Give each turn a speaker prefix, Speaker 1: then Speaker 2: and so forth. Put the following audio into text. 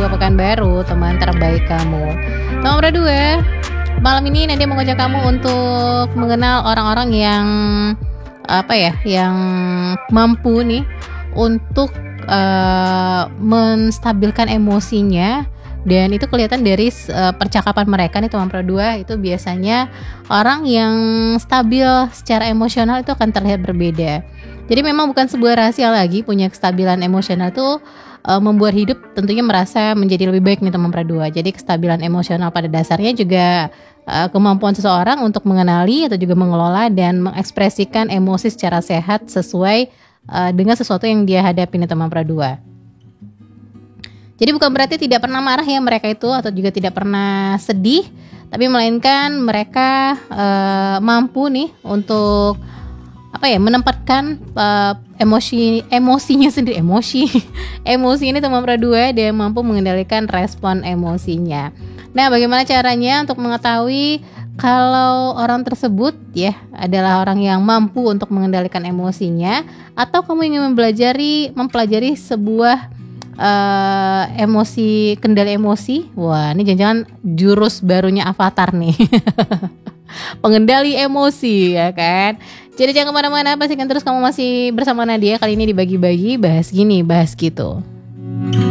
Speaker 1: 2 Pekanbaru, teman terbaik kamu. Teman nomor 2, malam ini Nadia mengajak kamu untuk mengenal orang-orang yang yang mampu nih untuk menstabilkan emosinya. Dan itu kelihatan dari percakapan mereka nih teman pro 2, itu biasanya orang yang stabil secara emosional itu akan terlihat berbeda. Jadi memang bukan sebuah rahasia lagi, punya kestabilan emosional itu membuat hidup tentunya merasa menjadi lebih baik nih teman pro 2. Jadi kestabilan emosional pada dasarnya juga kemampuan seseorang untuk mengenali atau juga mengelola dan mengekspresikan emosi secara sehat sesuai dengan sesuatu yang dia hadapi nih teman pro 2. Jadi bukan berarti tidak pernah marah ya mereka itu, atau juga tidak pernah sedih, tapi melainkan mereka mampu nih untuk menempatkan emosinya sendiri, emosi ini teman pro 2, dia mampu mengendalikan respon emosinya. Nah, bagaimana caranya untuk mengetahui kalau orang tersebut ya adalah orang yang mampu untuk mengendalikan emosinya, atau kamu ingin mempelajari sebuah kendali emosi? Wah, ini jangan-jangan jurus barunya Avatar nih. Pengendali emosi, ya kan? Jadi jangan kemana-mana, pastikan terus kamu masih bersama Nadia. Kali ini dibagi-bagi, bahas gini, bahas gitu.